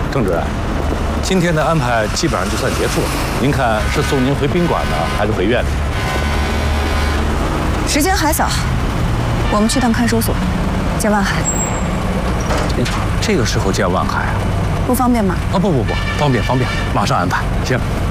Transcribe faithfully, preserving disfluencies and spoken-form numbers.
郑主任，今天的安排基本上就算结束了。您看是送您回宾馆呢，还是回院里？ 时间还早，我们去趟看守所，见万海。 这这个时候见万海啊？ 不方便吗？ 啊不不不，方便方便，马上安排。行。